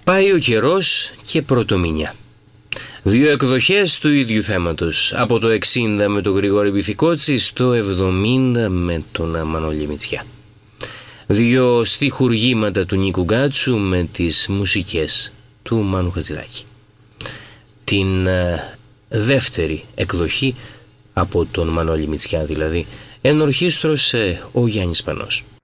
Πάει ο καιρός και πρωτομηνιά. 2 εκδοχές του ίδιου θέματος. Από το 60 με τον Γρηγόρη Μπιθικότση, στο 70 με τον Μανώλη Μητσιά. 2 στιχουργήματα του Νίκου Γκάτσου με τις μουσικές του Μάνου Χατζηδάκη. Την δεύτερη εκδοχή από τον Μανώλη Μητσιά δηλαδή ενορχίστρωσε ο Γιάννης Πανός.